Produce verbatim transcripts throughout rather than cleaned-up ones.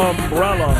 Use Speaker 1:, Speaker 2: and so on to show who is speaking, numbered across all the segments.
Speaker 1: Umbrella.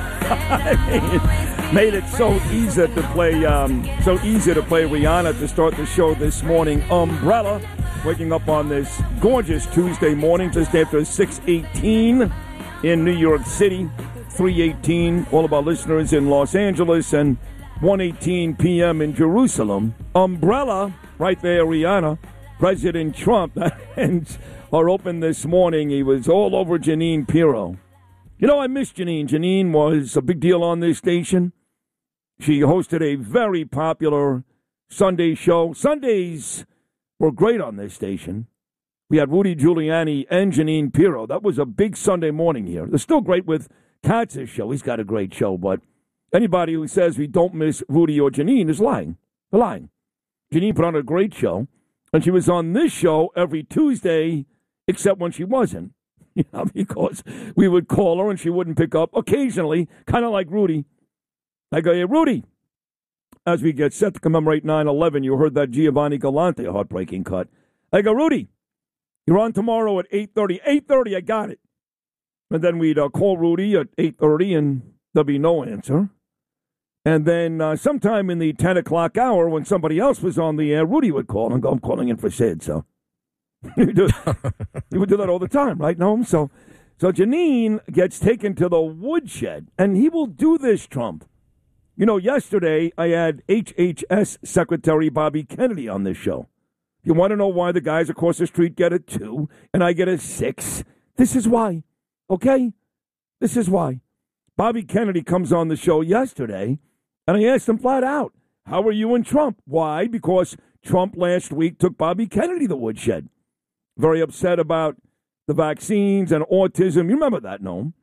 Speaker 1: I mean, made it so easy to play, um, so easy to play Rihanna to start the show this morning. Umbrella, waking up on this gorgeous Tuesday morning, just after six eighteen in New York City, three eighteen, all of our listeners in Los Angeles, and one eighteen p.m. in Jerusalem. Umbrella, right there, Rihanna. President Trump, and are open this morning. He was all over Jeanine Pirro. You know, I miss Jeanine. Jeanine was a big deal on this station. She hosted a very popular Sunday show. Sundays were great on this station. We had Rudy Giuliani and Jeanine Pirro. That was a big Sunday morning here. They're still great with Katz's show. He's got a great show, but anybody who says we don't miss Rudy or Jeanine is lying. They're lying. Jeanine put on a great show. And she was on this show every Tuesday, except when she wasn't. You know, because we would call her and she wouldn't pick up occasionally, kind of like Rudy. I go, hey, Rudy, as we get set to commemorate nine eleven, you heard that Giovanni Galante heartbreaking cut. I go, Rudy, you're on tomorrow at eight thirty. eight thirty, I got it. And then we'd uh, call Rudy at eight thirty and there'd be no answer. And then uh, sometime in the ten o'clock hour, when somebody else was on the air, Rudy would call and go, I'm calling in for Sid. So you, do, you would do that all the time, right, Noam? So, so Jeanine gets taken to the woodshed, and he will do this, Trump. You know, yesterday I had H H S Secretary Bobby Kennedy on this show. You want to know why the guys across the street get a two and I get a six? This is why, okay? This is why. Bobby Kennedy comes on the show yesterday, and I asked him flat out, how are you and Trump? Why? Because Trump last week took Bobby Kennedy to the woodshed. Very upset about the vaccines and autism. You remember that, Noam?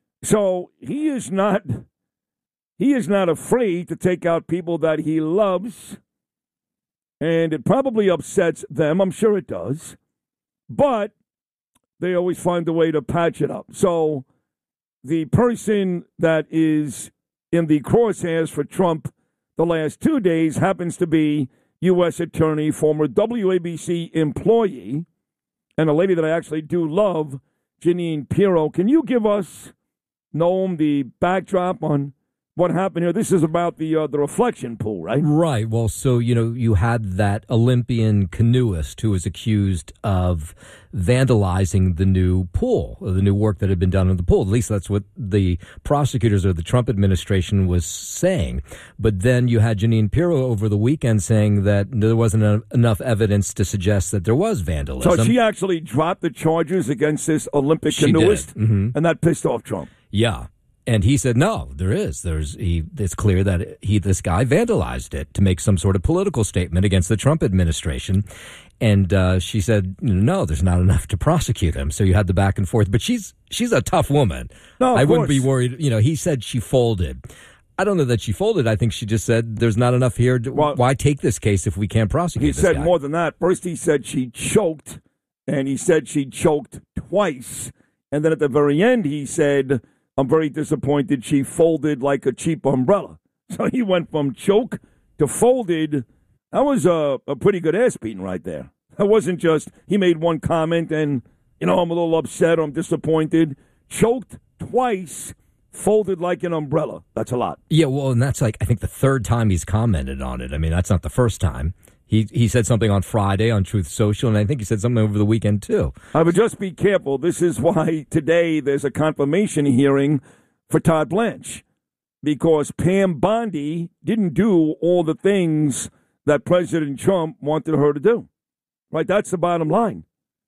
Speaker 1: So he is not he is not afraid to take out people that he loves, and it probably upsets them. I'm sure it does. But they always find a way to patch it up. So the person that is in the crosshairs for Trump the last two days happens to be U S Attorney, former W A B C employee, and a lady that I actually do love, Jeanine Pirro. Can you give us, Noam, the backdrop on what happened here? This is about the uh, the reflection pool, right?
Speaker 2: Right. Well, so, you know, you had that Olympian canoeist who was accused of vandalizing the new pool, the new work that had been done on the pool. At least that's what the prosecutors or the Trump administration was saying. But then you had Jeanine Pirro over the weekend saying that there wasn't a, enough evidence to suggest that there was vandalism.
Speaker 1: So she actually dropped the charges against this Olympic
Speaker 2: she
Speaker 1: canoeist,
Speaker 2: mm-hmm.
Speaker 1: and that pissed off Trump.
Speaker 2: Yeah. And he said, no, there is. There's he, it's clear that he, this guy vandalized it to make some sort of political statement against the Trump administration. And uh, she said, no, there's not enough to prosecute him. So you had the back and forth. But she's she's a tough woman.
Speaker 1: No,
Speaker 2: I
Speaker 1: course.
Speaker 2: wouldn't be worried. You know, he said she folded. I don't know that she folded. I think she just said there's not enough here. To, well, why take this case if we can't prosecute
Speaker 1: he
Speaker 2: this
Speaker 1: said
Speaker 2: guy?
Speaker 1: More than that. First he said she choked, and he said she choked twice. And then at the very end he said, I'm very disappointed she folded like a cheap umbrella. So he went from choke to folded. That was a, a pretty good ass beating right there. That wasn't just he made one comment and, you know, I'm a little upset or I'm disappointed. Choked twice, folded like an umbrella. That's a lot.
Speaker 2: Yeah, well, and that's like, I think the third time he's commented on it. I mean, that's not the first time. He he said something on Friday on Truth Social, and I think he said something over the weekend, too.
Speaker 1: I would just be careful. This is why today there's a confirmation hearing for Todd Blanche, because Pam Bondi didn't do all the things that President Trump wanted her to do. Right? That's the bottom line.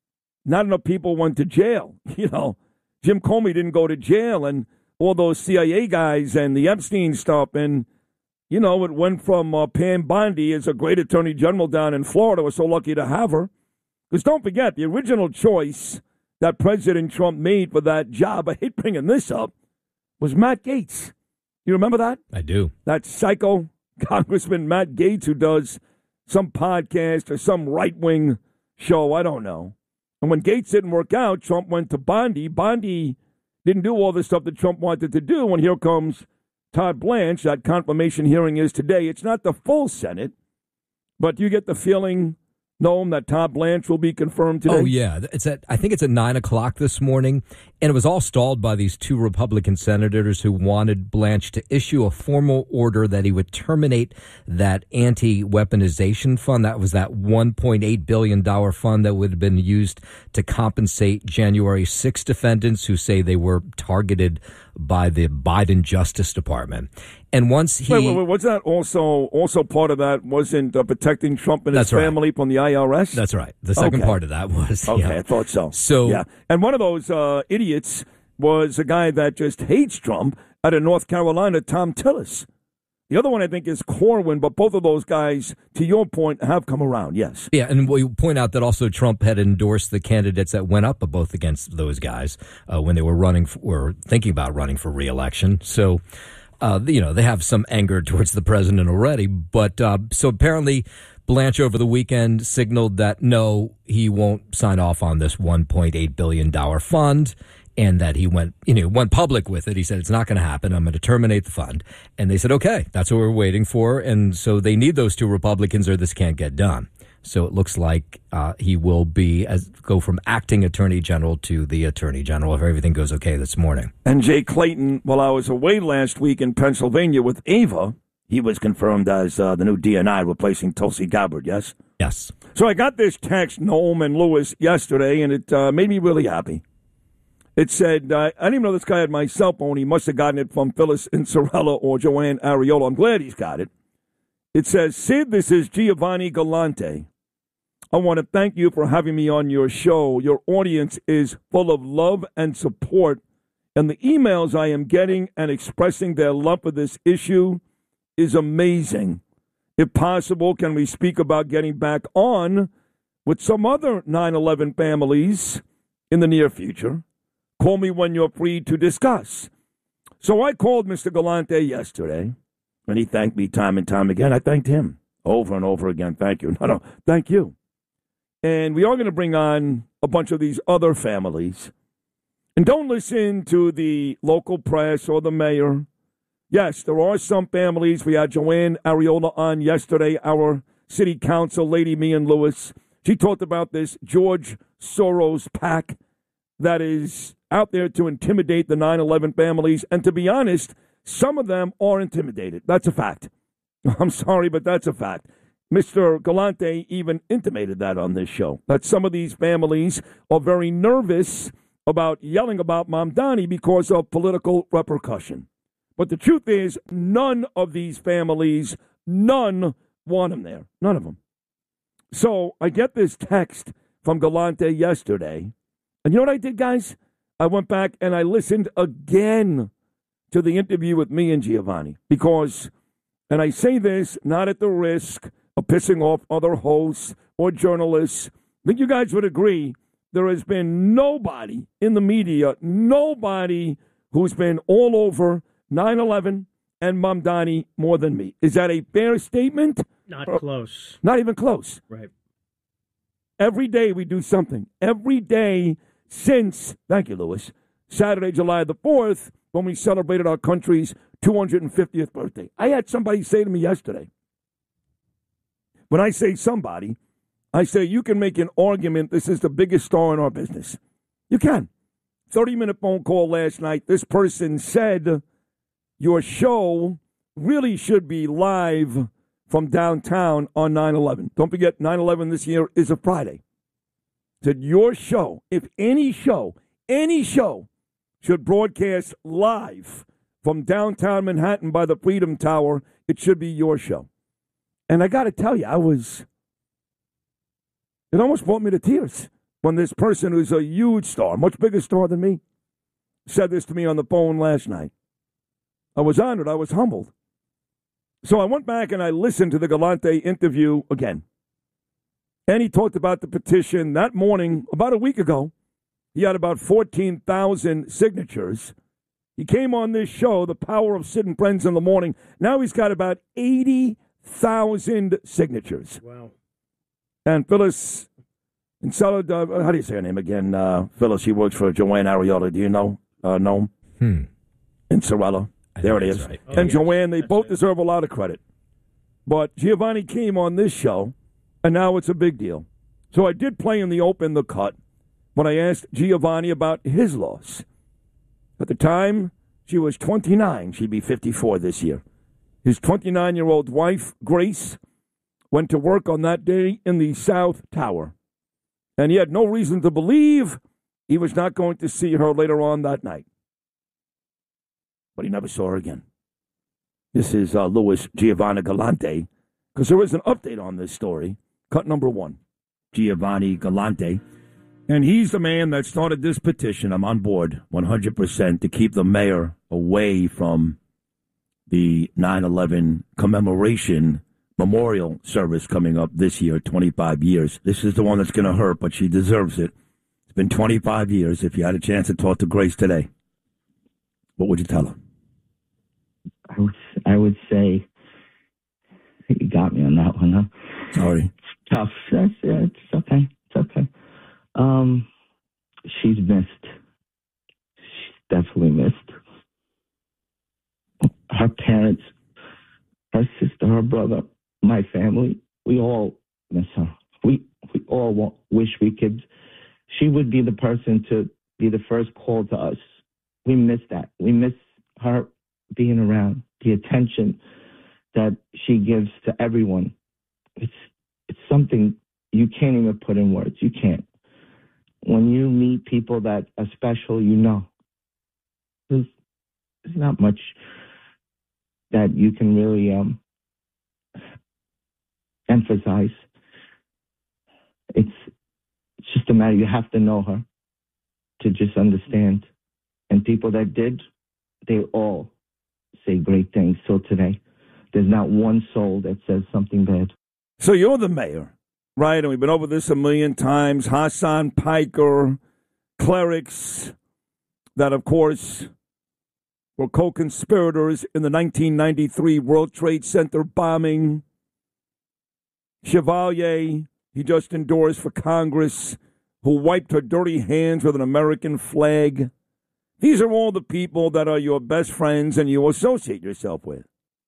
Speaker 1: Not enough people went to jail. You know, Jim Comey didn't go to jail, and all those C I A guys and the Epstein stuff, and you know, it went from uh, Pam Bondi as a great attorney general down in Florida. We're so lucky to have her. Because don't forget, the original choice that President Trump made for that job, I hate bringing this up, was Matt Gaetz. You remember that?
Speaker 2: I do.
Speaker 1: That psycho Congressman Matt Gaetz who does some podcast or some right-wing show, I don't know. And when Gaetz didn't work out, Trump went to Bondi. Bondi didn't do all the stuff that Trump wanted to do, and here comes Todd Blanche. That confirmation hearing is today. It's not the full Senate, but you get the feeling, Noam, that Todd Blanche will be confirmed today?
Speaker 2: Oh, yeah. It's at, I think it's at nine o'clock this morning, and it was all stalled by these two Republican senators who wanted Blanche to issue a formal order that he would terminate that anti-weaponization fund. That was that one point eight billion dollars fund that would have been used to compensate January sixth defendants who say they were targeted by the Biden Justice Department. And once he...
Speaker 1: Wait, wait, wait, was that also also part of that wasn't uh, protecting Trump and his
Speaker 2: That's right.
Speaker 1: family from the I R S?
Speaker 2: That's right. The second
Speaker 1: okay.
Speaker 2: part of that was...
Speaker 1: Okay,
Speaker 2: yeah.
Speaker 1: I thought so.
Speaker 2: So...
Speaker 1: Yeah. And one of those uh, idiots was a guy that just hates Trump out of North Carolina, Tom Tillis. The other one, I think, is Corwin, but both of those guys, to your point, have come around, yes.
Speaker 2: Yeah, and we point out that also Trump had endorsed the candidates that went up both against those guys uh, when they were running for, or thinking about running for re-election. So, uh, you know, they have some anger towards the president already. But uh, so apparently Blanche over the weekend signaled that, no, he won't sign off on this one point eight billion dollars fund. And that he went, you know, went public with it. He said, it's not going to happen. I'm going to terminate the fund. And they said, okay, that's what we're waiting for. And so they need those two Republicans or this can't get done. So it looks like uh, he will be as go from acting attorney general to the attorney general if everything goes okay this morning.
Speaker 1: And Jay Clayton, while I was away last week in Pennsylvania with Ava, he was confirmed as uh, the new D N I replacing Tulsi Gabbard, yes?
Speaker 2: Yes.
Speaker 1: So I got this text, Noam and Lewis, yesterday, and it uh, made me really happy. It said, uh, I didn't even know this guy had my cell phone. He must have gotten it from Phyllis Incerella or Joanne Ariola. I'm glad he's got it. It says, Sid, this is Giovanni Galante. I want to thank you for having me on your show. Your audience is full of love and support, and the emails I am getting and expressing their love for this issue is amazing. If possible, can we speak about getting back on with some other nine eleven families in the near future? Call me when you're free to discuss. So I called Mister Galante yesterday, and he thanked me time and time again. I thanked him over and over again. Thank you. No, no, thank you. And we are going to bring on a bunch of these other families. And don't listen to the local press or the mayor. Yes, there are some families. We had Joanne Ariola on yesterday, our city council lady, me and Lewis. She talked about this George Soros PAC that is out there to intimidate the nine eleven families. And to be honest, some of them are intimidated. That's a fact. I'm sorry, but that's a fact. Mister Galante even intimated that on this show, that some of these families are very nervous about yelling about Mamdani because of political repercussion. But the truth is, none of these families, none want him there. None of them. So I get this text from Galante yesterday. And you know what I did, guys? I went back and I listened again to the interview with me and Giovanni because, and I say this not at the risk of pissing off other hosts or journalists, I think you guys would agree there has been nobody in the media, nobody who's been all over nine eleven and Mamdani more than me. Is that a fair statement?
Speaker 3: Not
Speaker 1: or,
Speaker 3: close.
Speaker 1: Not even close.
Speaker 3: Right.
Speaker 1: Every day we do something. Every day since, thank you, Lewis, Saturday, July the fourth, when we celebrated our country's two hundred fiftieth birthday. I had somebody say to me yesterday, when I say somebody, I say you can make an argument this is the biggest star in our business. You can. thirty-minute phone call last night. This person said your show really should be live from downtown on nine eleven. Don't forget, nine eleven this year is a Friday. Said your show, if any show, any show should broadcast live from downtown Manhattan by the Freedom Tower, it should be your show. And I got to tell you, I was, it almost brought me to tears when this person who's a huge star, much bigger star than me, said this to me on the phone last night. I was honored. I was humbled. So I went back and I listened to the Galante interview again. And he talked about the petition that morning, about a week ago. He had about fourteen thousand signatures. He came on this show, The Power of Sid and Friends in the Morning. Now he's got about eighty thousand signatures.
Speaker 3: Wow.
Speaker 1: And Phyllis, Incerella, uh, how do you say her name again? Uh, Phyllis, she works for Joanne Ariola. Do you know? Uh, know him?
Speaker 2: Hmm.
Speaker 1: Incerella. There it is.
Speaker 2: Right.
Speaker 3: Oh,
Speaker 1: and
Speaker 3: yes.
Speaker 1: Joanne, they
Speaker 3: That's
Speaker 1: both
Speaker 3: it.
Speaker 1: deserve a lot of credit. But Giovanni came on this show, and now it's a big deal. So I did play in the open the cut when I asked Giovanni about his loss. At the time, she was twenty-nine. She'd be fifty-four this year. His twenty-nine-year-old wife, Grace, went to work on that day in the South Tower. And he had no reason to believe he was not going to see her later on that night. But he never saw her again. This is uh, Louis Giovanni Galante, because there is an update on this story. Cut number one, Giovanni Galante. And he's the man that started this petition. I'm on board one hundred percent to keep the mayor away from the nine eleven commemoration memorial service coming up this year, twenty-five years. This is the one that's going to hurt, but she deserves it. It's been twenty-five years. If you had a chance to talk to Grace today, what would you tell her?
Speaker 3: I would, I would say, you got me on that one, huh?
Speaker 1: Sorry.
Speaker 3: It's tough. That's, yeah, it's okay. It's okay. Um, she's missed. She's definitely missed. Her parents, her sister, her brother, my family, we all miss her. We we all want, wish we could. She would be the person to be the first call to us. We miss that. We miss her being around, the attention that she gives to everyone. It's it's something you can't even put in words. You can't. When you meet people that are special, you know. There's, there's not much that you can really um, emphasize. It's, it's just a matter, you have to know her to just understand. And people that did, they all say great things till today. There's not one soul that says something bad.
Speaker 1: So you're the mayor, right? And we've been over this a million times. Hassan Piker, clerics that, of course, were co-conspirators in the nineteen ninety-three World Trade Center bombing. Chevalier, he just endorsed for Congress, who wiped her dirty hands with an American flag. These are all the people that are your best friends and you associate yourself with.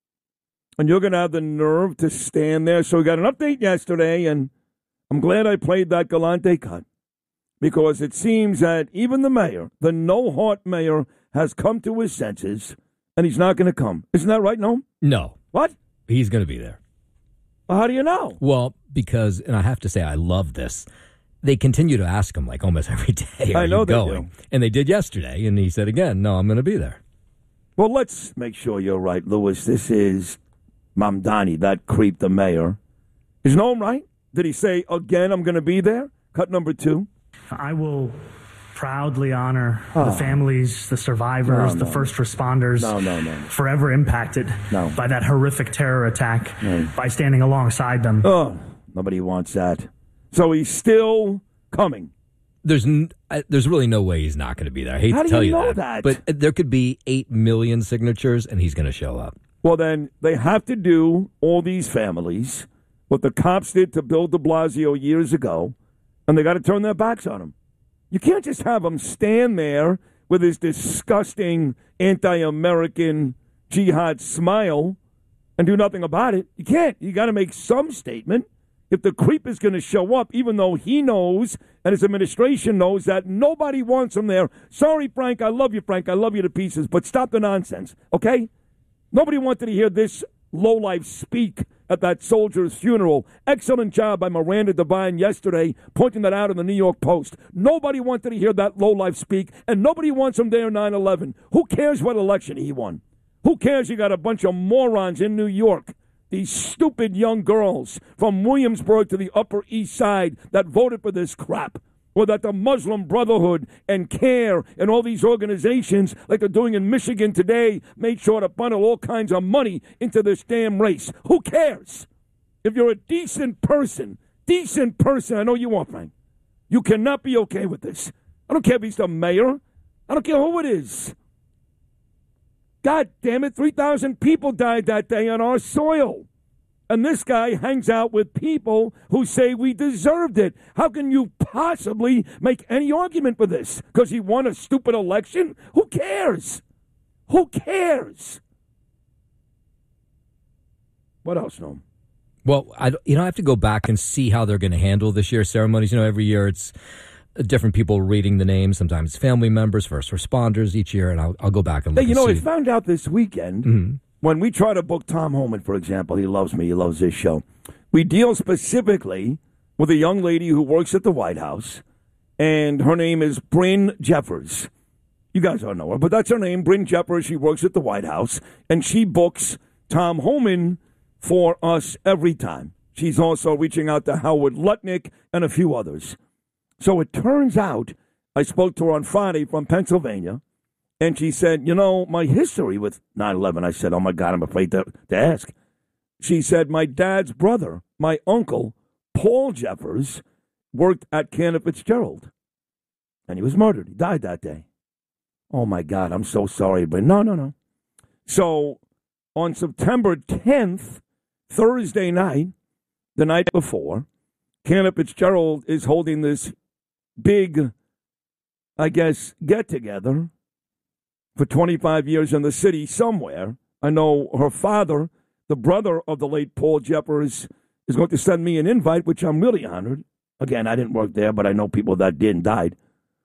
Speaker 1: And you're going to have the nerve to stand there. So we got an update yesterday, and I'm glad I played that Galante cut, because it seems that even the mayor, the no-heart mayor, has come to his senses, and he's not going to come. Isn't that right, Noam?
Speaker 2: No.
Speaker 1: What?
Speaker 2: He's going to be there.
Speaker 1: Well, how do you know?
Speaker 2: Well, because, and I have to say, I love this. They continue to ask him, like, almost every day, are
Speaker 1: I know
Speaker 2: you
Speaker 1: they
Speaker 2: going?
Speaker 1: do.
Speaker 2: And they did yesterday, and he said again, no, I'm going to be there.
Speaker 1: Well, let's make sure you're right, Louis. This is Mamdani, that creep, the mayor. Is Noam right? Did he say, again, I'm going to be there? Cut number two.
Speaker 4: I will proudly honor
Speaker 1: oh.
Speaker 4: the families, the survivors,
Speaker 1: no,
Speaker 4: the
Speaker 1: no.
Speaker 4: first responders,
Speaker 1: no, no, no.
Speaker 4: forever impacted
Speaker 1: no.
Speaker 4: by that horrific terror attack,
Speaker 1: no.
Speaker 4: by standing alongside them.
Speaker 1: Oh, nobody wants that. So he's still coming.
Speaker 2: There's n- there's really no way he's not going to be there. I hate
Speaker 1: How
Speaker 2: to
Speaker 1: do
Speaker 2: tell
Speaker 1: you
Speaker 2: you
Speaker 1: know
Speaker 2: that,
Speaker 1: that?
Speaker 2: but there could be eight million signatures, and he's going to show up.
Speaker 1: Well, then they have to do, all these families, what the cops did to Bill de Blasio years ago, and they got to turn their backs on him. You can't just have him stand there with his disgusting anti-American jihad smile and do nothing about it. You can't. You got to make some statement. If the creep is going to show up, even though he knows and his administration knows that nobody wants him there. Sorry, Frank. I love you, Frank. I love you to pieces. But stop the nonsense, okay? Nobody wanted to hear this lowlife speak at that soldier's funeral. Excellent job by Miranda Devine yesterday, pointing that out in the New York Post. Nobody wanted to hear that lowlife speak, and nobody wants him there nine eleven. Who cares what election he won? Who cares you got a bunch of morons in New York? These stupid young girls from Williamsburg to the Upper East Side that voted for this crap. Or that the Muslim Brotherhood and CARE and all these organizations, like they're doing in Michigan today, made sure to funnel all kinds of money into this damn race. Who cares? If you're a decent person, decent person, I know you are, Frank, you cannot be okay with this. I don't care if he's the mayor. I don't care who it is. God damn it, three thousand people died that day on our soil. And this guy hangs out with people who say we deserved it. How can you possibly make any argument for this? Because he won a stupid election? Who cares? Who cares? What else, Noam?
Speaker 2: Well, I, you know, I have to go back and see how they're going to handle this year's ceremonies. You know, every year it's different people reading the names. Sometimes family members, first responders each year, and I'll, I'll go back and look
Speaker 1: Hey, you
Speaker 2: and
Speaker 1: know,
Speaker 2: see.
Speaker 1: I found out this weekend,
Speaker 2: Mhm.
Speaker 1: when we try to book Tom Homan, for example, he loves me, he loves this show. We deal specifically with a young lady who works at the White House, and her name is Bryn Jeffers. You guys don't know her, but that's her name, Bryn Jeffers. She works at the White House, and she books Tom Homan for us every time. She's also reaching out to Howard Lutnick and a few others. So it turns out, I spoke to her on Friday from Pennsylvania, and she said, you know, my history with nine eleven, I said, oh, my God, I'm afraid to, to ask. She said, my dad's brother, my uncle, Paul Jeffers, worked at Cantor Fitzgerald, and he was murdered. He died that day. Oh, my God, I'm so sorry, but no, no, no. So on September tenth, Thursday night, the night before, Cantor Fitzgerald is holding this big, I guess, get-together for twenty-five years in the city somewhere. I know her father, the brother of the late Paul Jeffers, is going to send me an invite, which I'm really honored. Again, I didn't work there, but I know people that did and died.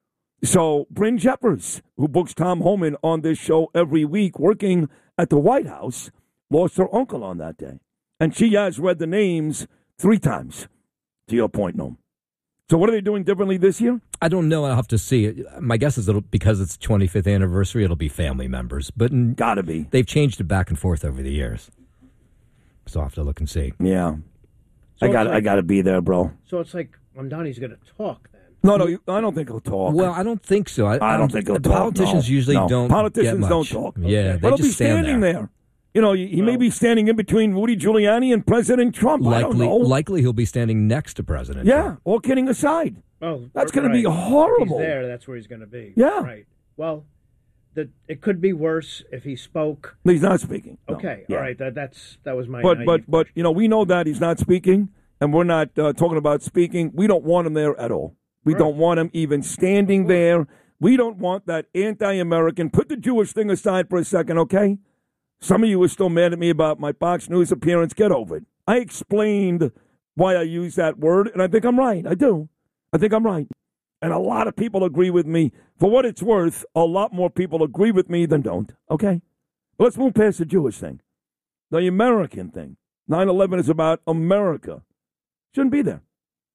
Speaker 1: So Bryn Jeffers, who books Tom Homan on this show every week, working at the White House, lost her uncle on that day. And she has read the names three times, to your point, Noam. So what are they doing differently this year?
Speaker 2: I don't know. I'll have to see. My guess is it'll, because it's twenty-fifth anniversary, it'll be family members. But in,
Speaker 1: Gotta be.
Speaker 2: They've changed it back and forth over the years. So I'll have to look and see.
Speaker 1: Yeah.
Speaker 5: So
Speaker 1: I got
Speaker 5: like,
Speaker 1: I got to be there, bro.
Speaker 5: So it's like Mamdani's going to talk then.
Speaker 1: No, no, you- I don't think he'll talk.
Speaker 2: Well, I don't think so. I,
Speaker 1: I don't think he'll talk.
Speaker 2: Politicians
Speaker 1: no.
Speaker 2: usually
Speaker 1: No.
Speaker 2: don't.
Speaker 1: Politicians
Speaker 2: get
Speaker 1: don't
Speaker 2: much.
Speaker 1: talk.
Speaker 2: Yeah, they
Speaker 1: but he'll
Speaker 2: just
Speaker 1: be
Speaker 2: stand
Speaker 1: standing there.
Speaker 2: there.
Speaker 1: You know, he, he may
Speaker 5: Well-
Speaker 1: be standing in between Rudy Giuliani and President Trump. I don't
Speaker 2: Likely,
Speaker 1: know.
Speaker 2: likely he'll be standing next to President
Speaker 1: yeah,
Speaker 2: Trump.
Speaker 1: all kidding aside.
Speaker 5: Oh,
Speaker 1: That's going to be
Speaker 5: right.
Speaker 1: horrible.
Speaker 5: If he's there, that's where he's going to be.
Speaker 1: Yeah.
Speaker 5: Right. Well, the, it could be worse if he spoke.
Speaker 1: He's not speaking. No.
Speaker 5: Okay.
Speaker 1: Yeah.
Speaker 5: All right. That, that's that was my.
Speaker 1: But
Speaker 5: naive
Speaker 1: but but
Speaker 5: question.
Speaker 1: you know, we know that he's not speaking, and we're not uh, talking about speaking. We don't want him there at all. We
Speaker 5: Right.
Speaker 1: don't want him even standing there. We don't want that anti-American. Put the Jewish thing aside for a second, okay? Some of you are still mad at me about my Fox News appearance. Get over it. I explained why I use that word, and I think I'm right. I do. I think I'm right. And a lot of people agree with me. For what it's worth, a lot more people agree with me than don't, okay? But let's move past the Jewish thing. The American thing. nine eleven is about America. Shouldn't be there.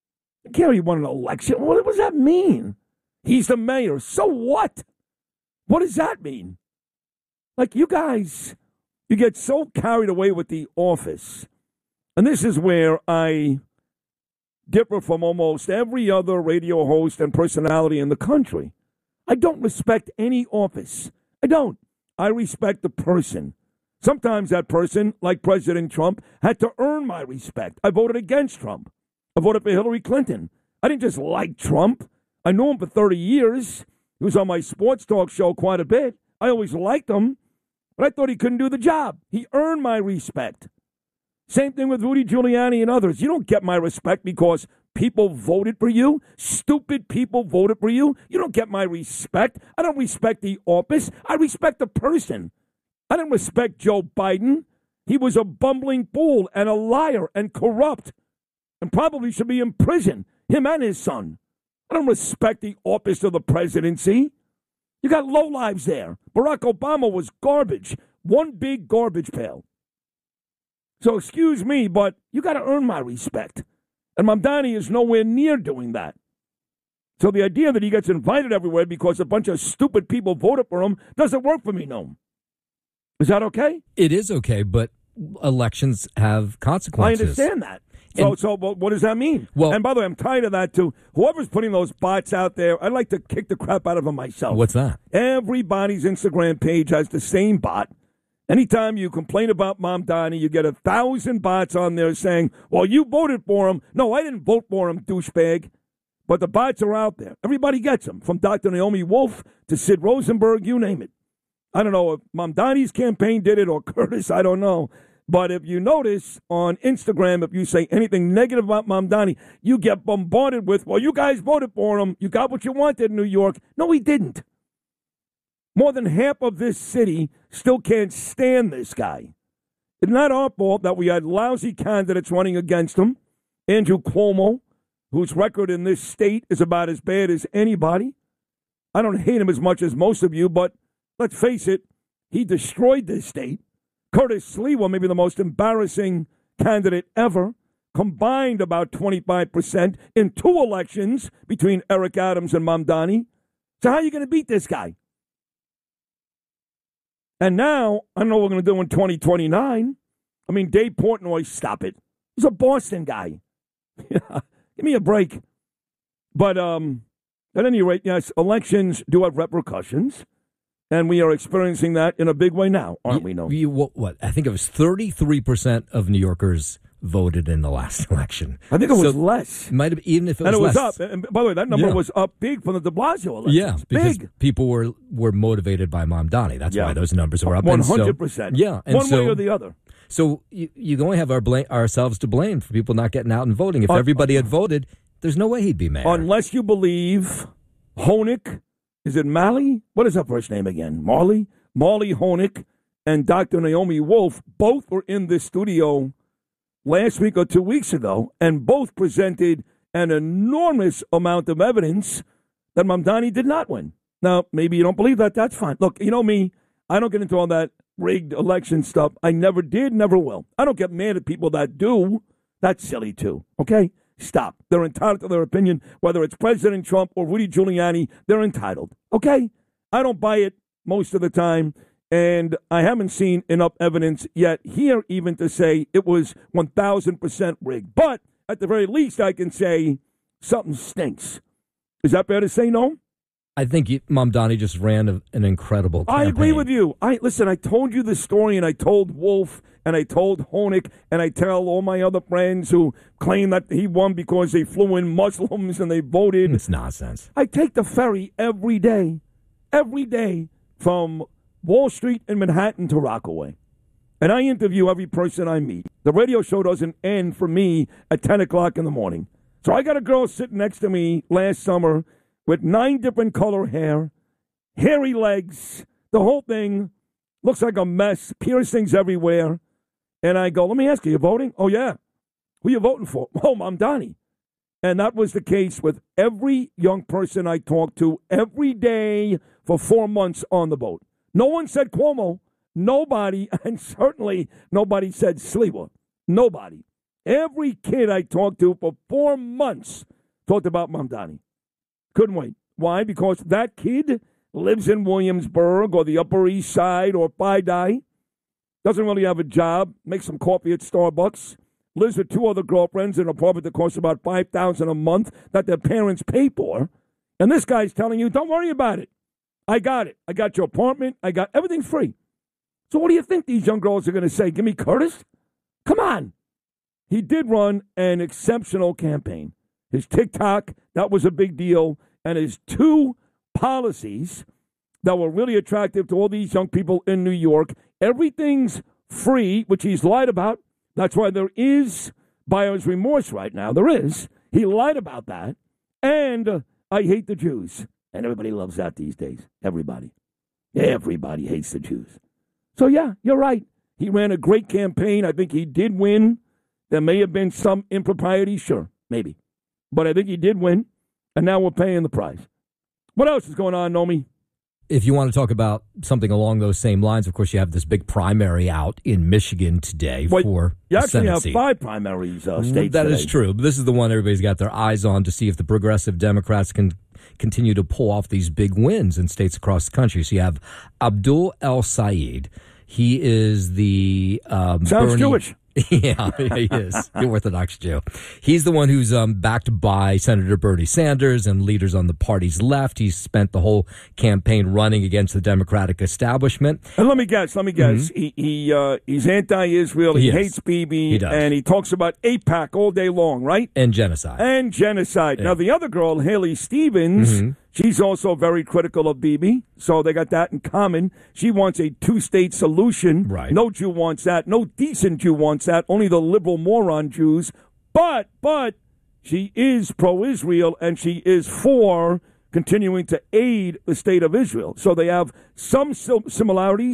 Speaker 1: Gary won an election. What does that mean? He's the mayor. So what? What does that mean? Like, you guys, you get so carried away with the office. And this is where I differ from almost every other radio host and personality in the country. I don't respect any office. I don't. I respect the person. Sometimes that person, like President Trump, had to earn my respect. I voted against Trump. I voted for Hillary Clinton. I didn't just like Trump. I knew him for thirty years. He was on my sports talk show quite a bit. I always liked him, but I thought he couldn't do the job. He earned my respect. Same thing with Rudy Giuliani and others. You don't get my respect because people voted for you. Stupid people voted for you. You don't get my respect. I don't respect the office. I respect the person. I didn't respect Joe Biden. He was a bumbling fool and a liar and corrupt and probably should be in prison, him and his son. I don't respect the office of the presidency. You got lowlives there. Barack Obama was garbage. One big garbage pail. So excuse me, but you got to earn my respect. And Mamdani is nowhere near doing that. So the idea that he gets invited everywhere because a bunch of stupid people voted for him doesn't work for me, no. Is that okay?
Speaker 2: It is okay, but elections have
Speaker 1: I
Speaker 2: consequences.
Speaker 1: understand that. So,
Speaker 2: And-
Speaker 1: so what what does that mean?
Speaker 2: Well-
Speaker 1: and by the way, I'm tired of that, too. Whoever's putting those bots out there, I'd like to kick the crap out of them myself.
Speaker 2: What's that?
Speaker 1: Everybody's Instagram page has the same bot. Anytime you complain about Mamdani, you get a thousand bots on there saying, well, you voted for him. No, I didn't vote for him, douchebag. But the bots are out there. Everybody gets them, from Doctor Naomi Wolf to Sid Rosenberg, you name it. I don't know if Mamdani's campaign did it or Curtis, I don't know. But if you notice on Instagram, if you say anything negative about Mamdani, you get bombarded with, well, you guys voted for him. You got what you wanted in New York. No, he didn't. More than half of this city still can't stand this guy. It's not our fault that we had lousy candidates running against him. Andrew Cuomo, whose record in this state is about as bad as anybody. I don't hate him as much as most of you, but let's face it, he destroyed this state. Curtis Sliwa, maybe the most embarrassing candidate ever, combined about twenty-five percent in two elections between Eric Adams and Mamdani. So how are you going to beat this guy? And now, I don't know what we're going to do in twenty twenty-nine. I mean, Dave Portnoy, stop it. He's a Boston guy. Give me a break. But um, at any rate, yes, elections do have repercussions. And we are experiencing that in a big way now, aren't
Speaker 2: you,
Speaker 1: we, No?
Speaker 2: You, what, what? I think it was thirty-three percent of New Yorkers voted in the last election.
Speaker 1: I think it was
Speaker 2: so
Speaker 1: less.
Speaker 2: Might have, even if it was
Speaker 1: and it was
Speaker 2: less.
Speaker 1: up. And by the way, that number
Speaker 2: yeah.
Speaker 1: was up big from the de Blasio elections.
Speaker 2: Yeah, because
Speaker 1: big.
Speaker 2: people were, were motivated by Mamdani. That's
Speaker 1: yeah.
Speaker 2: why those numbers were up.
Speaker 1: one hundred percent.
Speaker 2: So, yeah. And
Speaker 1: One
Speaker 2: so,
Speaker 1: way or the other.
Speaker 2: So you, you only have our blame, ourselves to blame for people not getting out and voting. If uh, everybody had voted, there's no way he'd be mayor.
Speaker 1: Unless you believe Honig, is it Malley? What is her first name again? Marley? Marley Honig and Doctor Naomi Wolf both were in this studio last week or two weeks ago, and both presented an enormous amount of evidence that Mamdani did not win. Now, maybe you don't believe that. That's fine. Look, you know me. I don't get into all that rigged election stuff. I never did, never will. I don't get mad at people that do. That's silly, too. Okay? Stop. They're entitled to their opinion. Whether it's President Trump or Rudy Giuliani, they're entitled. Okay? I don't buy it most of the time, and I haven't seen enough evidence yet here even to say it was one thousand percent rigged. But at the very least, I can say something stinks. Is that fair to say, No?
Speaker 2: I think Mamdani just ran a, an incredible campaign.
Speaker 1: I agree with you. I Listen, I told you the story, and I told Wolf, and I told Honig, and I tell all my other friends who claim that he won because they flew in Muslims and they voted.
Speaker 2: It's nonsense.
Speaker 1: I take the ferry every day, every day, from Wall Street in Manhattan to Rockaway. And I interview every person I meet. The radio show doesn't end for me at ten o'clock in the morning. So I got a girl sitting next to me last summer with nine different color hair, hairy legs, the whole thing looks like a mess, piercings everywhere. And I go, let me ask you, you voting? Oh, yeah. Who you voting for? Oh, Mamdani. And that was the case with every young person I talked to every day for four months on the boat. No one said Cuomo. Nobody, and certainly nobody said Sliwa. Nobody. Every kid I talked to for four months talked about Mamdani. Couldn't wait. Why? Because that kid lives in Williamsburg or the Upper East Side or Paideia, doesn't really have a job, makes some coffee at Starbucks, lives with two other girlfriends in an apartment that costs about five thousand dollars a month that their parents pay for. And this guy's telling you, don't worry about it. I got it. I got your apartment. I got everything free. So what do you think these young girls are going to say? Give me Curtis? Come on. He did run an exceptional campaign. His TikTok, that was a big deal. And his two policies that were really attractive to all these young people in New York. Everything's free, which he's lied about. That's why there is buyer's remorse right now. There is. He lied about that. And uh, I hate the Jews. And everybody loves that these days. Everybody. Everybody hates the Jews. So, yeah, you're right. He ran a great campaign. I think he did win. There may have been some impropriety. Sure, maybe. But I think he did win. And now we're paying the price. What else is going on, Nomi?
Speaker 2: If you want to talk about something along those same lines, of course, you have this big primary out in Michigan today
Speaker 1: Wait,
Speaker 2: for
Speaker 1: you
Speaker 2: the
Speaker 1: actually
Speaker 2: Senate
Speaker 1: have
Speaker 2: seat.
Speaker 1: five primaries uh, states
Speaker 2: That
Speaker 1: today.
Speaker 2: is true. But this is the one everybody's got their eyes on to see if the progressive Democrats can continue to pull off these big wins in states across the country. So you have Abdul El Sayed. He is the um,
Speaker 1: Sounds
Speaker 2: Bernie-
Speaker 1: Jewish.
Speaker 2: Yeah, he is. The Orthodox Jew. He's the one who's um, backed by Senator Bernie Sanders and leaders on the party's left. He's spent the whole campaign running against the Democratic establishment.
Speaker 1: And let me guess, let me guess. Mm-hmm. He he uh, he's anti-Israel. He,
Speaker 2: he
Speaker 1: hates Bibi.
Speaker 2: He does.
Speaker 1: And he talks about AIPAC all day long, right?
Speaker 2: And genocide.
Speaker 1: And genocide. Yeah. Now, the other girl, Haley Stevens, mm-hmm. she's also very critical of Bibi. So they got that in common. She wants a two-state solution.
Speaker 2: Right.
Speaker 1: No Jew wants that. No decent Jew wants that. Only the liberal moron Jews. But, but, she is pro-Israel, and she is for continuing to aid the state of Israel. So they have some similarities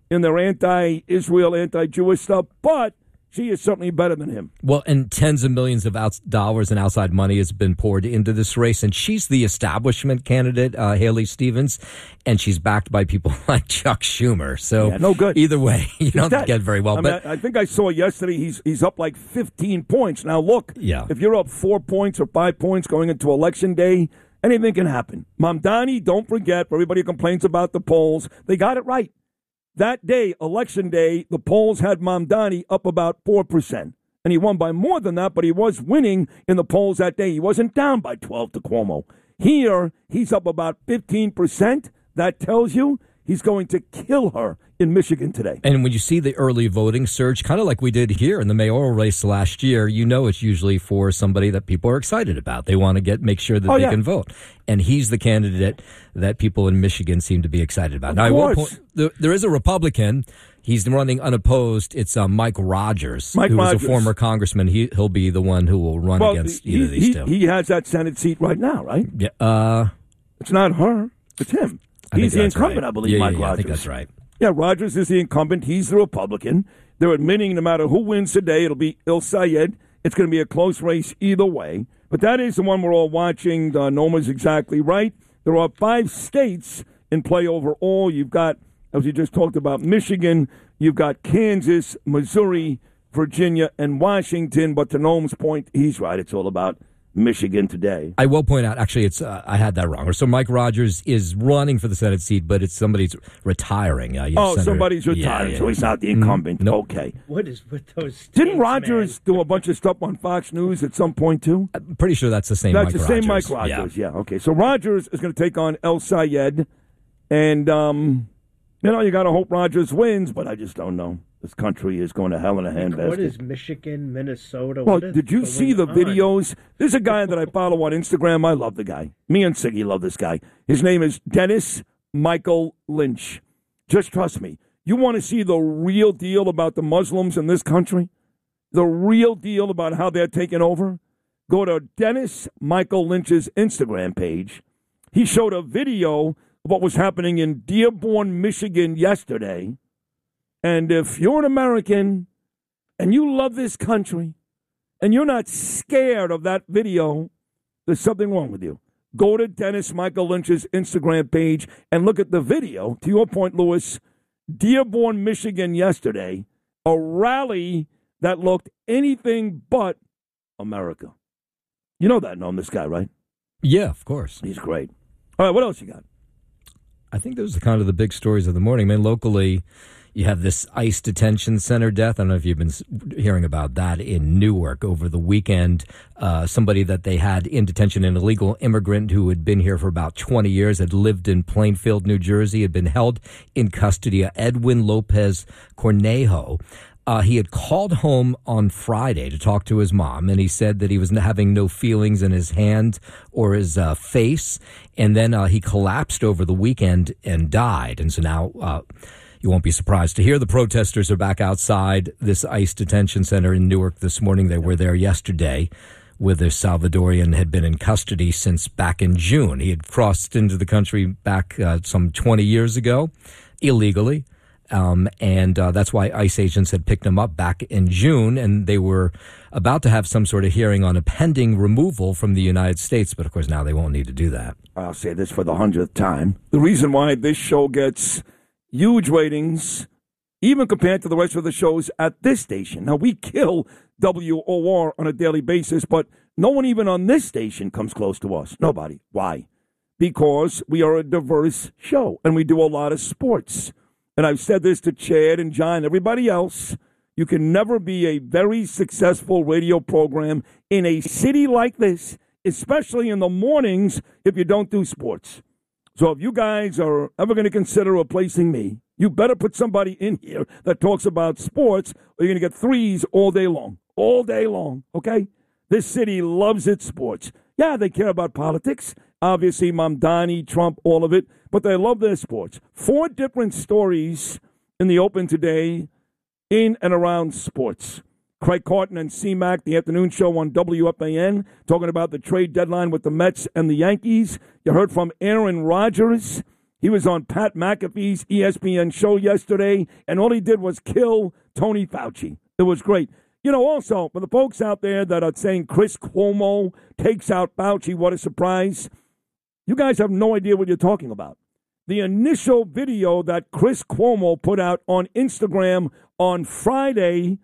Speaker 1: in their anti-Israel, anti-Jewish stuff, but she is certainly better than him.
Speaker 2: Well, and tens of millions of outs- dollars and outside money has been poured into this race, and she's the establishment candidate, uh, Haley Stevens, and she's backed by people like Chuck Schumer. So
Speaker 1: yeah, no good.
Speaker 2: Either way, you don't
Speaker 1: dead.
Speaker 2: get very well.
Speaker 1: I,
Speaker 2: but
Speaker 1: mean, I think I saw yesterday he's he's up like fifteen points. Now, look,
Speaker 2: yeah.
Speaker 1: if you're up four points or five points going into Election Day, anything can happen. Mamdani, don't forget, for everybody who complains about the polls, they got it right. That day, Election Day, the polls had Mamdani up about four percent. And he won by more than that, but he was winning in the polls that day. He wasn't down by twelve to Cuomo. Here, he's up about fifteen percent. That tells you he's going to kill her in Michigan today.
Speaker 2: And when you see the early voting surge, kind of like we did here in the mayoral race last year, you know it's usually for somebody that people are excited about. They want to get make sure that
Speaker 1: oh,
Speaker 2: they
Speaker 1: yeah.
Speaker 2: can vote. And he's the candidate that people in Michigan seem to be excited about.
Speaker 1: Of
Speaker 2: now, I will
Speaker 1: course.
Speaker 2: point, there, there is a Republican. He's running unopposed. It's uh, Mike Rogers,
Speaker 1: Mike
Speaker 2: who
Speaker 1: Rogers.
Speaker 2: is a former congressman. He, he'll be the one who will run
Speaker 1: well,
Speaker 2: against
Speaker 1: he,
Speaker 2: either of these
Speaker 1: he,
Speaker 2: two.
Speaker 1: He has that Senate seat right now, right?
Speaker 2: Yeah, uh,
Speaker 1: It's not her. It's him.
Speaker 2: I
Speaker 1: He's the
Speaker 2: think that's
Speaker 1: incumbent,
Speaker 2: right.
Speaker 1: I believe,
Speaker 2: yeah,
Speaker 1: Mike
Speaker 2: yeah, yeah,
Speaker 1: Rogers.
Speaker 2: I think that's right.
Speaker 1: Yeah, Rogers is the incumbent. He's the Republican. They're admitting no matter who wins today, it'll be Il Sayed. It's going to be a close race either way. But that is the one we're all watching. Uh, Noma's exactly right. There are five states in play overall. You've got, as we just talked about, Michigan. You've got Kansas, Missouri, Virginia, and Washington. But to Noam's point, he's right. It's all about Michigan today.
Speaker 2: I will point out, actually, it's uh, I had that wrong. So Mike Rogers is running for the Senate seat, but it's somebody's retiring. Uh,
Speaker 1: Oh,
Speaker 2: Senator,
Speaker 1: somebody's retiring,
Speaker 2: yeah, yeah.
Speaker 1: so he's not the incumbent.
Speaker 2: Mm, nope.
Speaker 1: Okay.
Speaker 5: What is with those states,
Speaker 1: Didn't Rogers
Speaker 5: man?
Speaker 1: do a bunch of stuff on Fox News at some point, too?
Speaker 2: I'm pretty sure that's the same
Speaker 1: That's
Speaker 2: Mike
Speaker 1: the
Speaker 2: Rogers.
Speaker 1: same Mike Rogers, yeah. Okay, so Rogers is going to take on El Sayed, and, um, you know, you got to hope Rogers wins, but I just don't know. This country is going to hell in a handbasket.
Speaker 5: What is Michigan, Minnesota?
Speaker 1: Well,
Speaker 5: what is
Speaker 1: did you
Speaker 5: going
Speaker 1: see the
Speaker 5: on?
Speaker 1: videos? There's a guy that I follow on Instagram. I love the guy. Me and Siggy love this guy. His name is Dennis Michael Lynch. Just trust me. You want to see the real deal about the Muslims in this country? The real deal about how they're taking over? Go to Dennis Michael Lynch's Instagram page. He showed a video of what was happening in Dearborn, Michigan yesterday. And if you're an American and you love this country and you're not scared of that video, there's something wrong with you. Go to Dennis Michael Lynch's Instagram page and look at the video. To your point, Lewis, Dearborn, Michigan yesterday, a rally that looked anything but America. You know that, knowing this guy, right?
Speaker 2: Yeah, of course.
Speaker 1: He's great. All right, what else you got?
Speaker 2: I think those are kind of the big stories of the morning. I mean, locally, you have this ICE detention center death. I don't know if you've been hearing about that in Newark over the weekend. Uh, somebody that they had in detention, an illegal immigrant who had been here for about twenty years, had lived in Plainfield, New Jersey, had been held in custody. Edwin Lopez Cornejo. Uh, he had called home on Friday to talk to his mom, and he said that he was having no feelings in his hand or his uh, face. And then uh, he collapsed over the weekend and died. And so now uh, you won't be surprised to hear the protesters are back outside this ICE detention center in Newark this morning. They were there yesterday with the Salvadorian had been in custody since back in June. He had crossed into the country back uh, some twenty years ago illegally. Um, and uh, that's why ICE agents had picked him up back in June, and they were about to have some sort of hearing on a pending removal from the United States. But, of course, now they won't need to do that.
Speaker 1: I'll say this for the hundredth time. The reason why this show gets huge ratings, even compared to the rest of the shows at this station. Now, we kill W O R on a daily basis, but no one even on this station comes close to us. Nobody. Why? Because we are a diverse show, and we do a lot of sports. And I've said this to Chad and John, everybody else, you can never be a very successful radio program in a city like this, especially in the mornings, if you don't do sports. So if you guys are ever going to consider replacing me, you better put somebody in here that talks about sports, or you're going to get threes all day long. All day long, okay? This city loves its sports. Yeah, they care about politics. Obviously, Mamdani, Trump, all of it. But they love their sports. Four different stories in the open today in and around sports. Craig Carton and C-Mac, the afternoon show on W F A N, talking about the trade deadline with the Mets and the Yankees. You heard from Aaron Rodgers He was on Pat McAfee's E S P N show yesterday, and all he did was kill Tony Fauci. It was great. You know, also, for the folks out there that are saying Chris Cuomo takes out Fauci, what a surprise. You guys have no idea what you're talking about. The initial video that Chris Cuomo put out on Instagram on Friday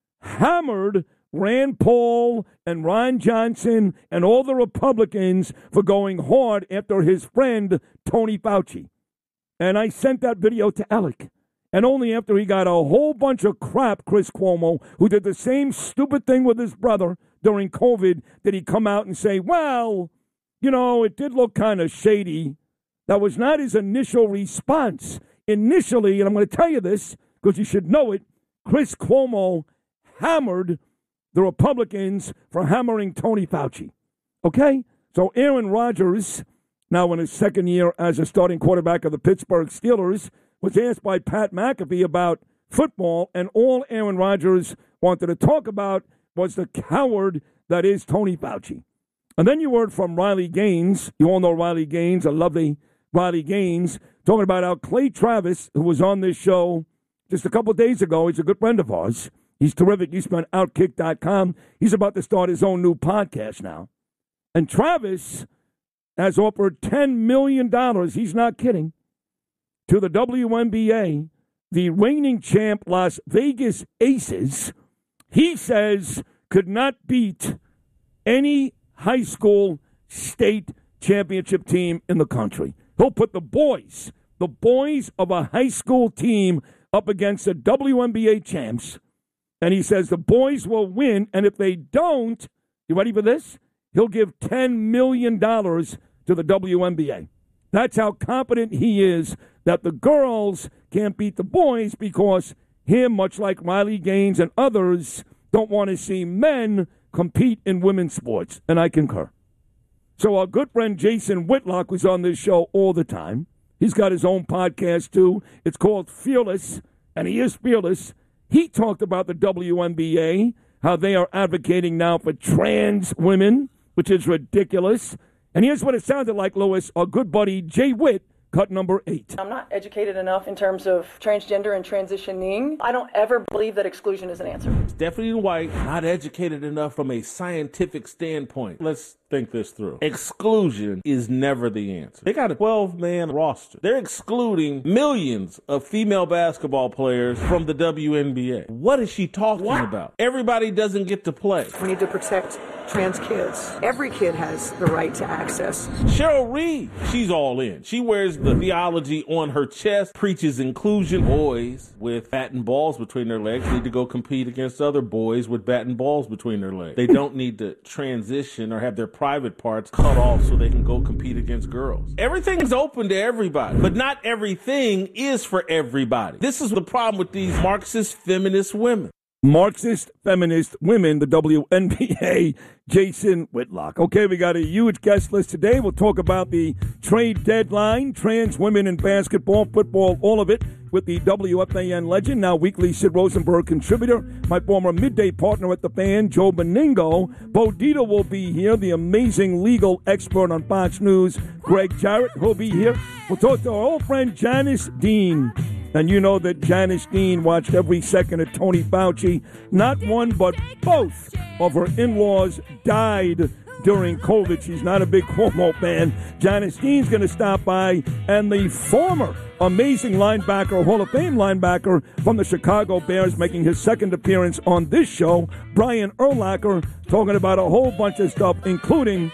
Speaker 1: hammered Rand Paul and Ron Johnson and all the Republicans for going hard after his friend Tony Fauci. And I sent that video to Alec. And only after he got a whole bunch of crap, Chris Cuomo, who did the same stupid thing with his brother during COVID, did he come out and say, well, you know, it did look kind of shady. That was not his initial response. Initially, and I'm going to tell you this because you should know it, Chris Cuomo hammered the Republicans for hammering Tony Fauci. Okay? So Aaron Rodgers, now in his second year as a starting quarterback of the Pittsburgh Steelers, was asked by Pat McAfee about football, and all Aaron Rodgers wanted to talk about was the coward that is Tony Fauci. And then you heard from Riley Gaines. You all know Riley Gaines, a lovely Riley Gaines, talking about how Clay Travis, who was on this show just a couple of days ago, he's a good friend of ours. He's terrific. He's been Outkick dot com. He's about to start his own new podcast now. And Travis has offered ten million dollars, he's not kidding, to the W N B A, the reigning champ Las Vegas Aces, he says could not beat any high school state championship team in the country. He'll put the boys, the boys of a high school team up against the W N B A champs, and he says the boys will win, and if they don't, you ready for this? He'll give ten million dollars to the W N B A. That's how confident he is that the girls can't beat the boys because him, much like Riley Gaines and others, don't want to see men compete in women's sports, and I concur. So our good friend Jason Whitlock was on this show all the time. He's got his own podcast, too. It's called Fearless, and he is fearless. He talked about the W N B A, how they are advocating now for trans women, which is ridiculous. And here's what it sounded like, Lewis, our good buddy Jay Witt, cut number eight.
Speaker 6: I'm not educated enough in terms of transgender and transitioning. I don't ever believe that exclusion is an answer.
Speaker 7: Stephanie White, not educated enough from a scientific standpoint. Let's think this through. Exclusion is never the answer. They got a twelve-man roster. They're excluding millions of female basketball players from the W N B A. What is she talking what? about? Everybody doesn't get to play.
Speaker 8: We need to protect trans kids. Every kid has the right to access.
Speaker 7: Cheryl Reed, she's all in. She wears the theology on her chest, preaches inclusion. Boys with bat and balls between their legs need to go compete against other boys with bat and balls between their legs. They don't need to transition or have their private parts cut off so they can go compete against girls. Everything's open to everybody, but not everything is for everybody. This is the problem with these Marxist feminist women.
Speaker 1: Marxist feminist women, the W N B A, Jason Whitlock. Okay, we got a huge guest list today. We'll talk about the trade deadline, trans women in basketball, football, all of it, with the W F A N legend, now weekly Sid Rosenberg contributor, my former midday partner at the Fan, Joe Beningo. Bo Dita will be here, the amazing legal expert on Fox News, Greg Jarrett, will be here. We'll talk to our old friend Janice Dean. And you know that Janice Dean watched every second of Tony Fauci. Not one, but both of her in-laws died during COVID. She's not a big Cuomo fan. Janice Dean's going to stop by. And the former amazing linebacker, Hall of Fame linebacker from the Chicago Bears, making his second appearance on this show, Brian Urlacher, talking about a whole bunch of stuff, including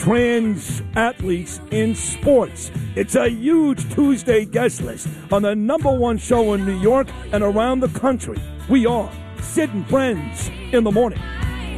Speaker 1: trans athletes in sports. It's a huge Tuesday guest list on the number one show in New York and around the country. We are Sid and Friends in the Morning.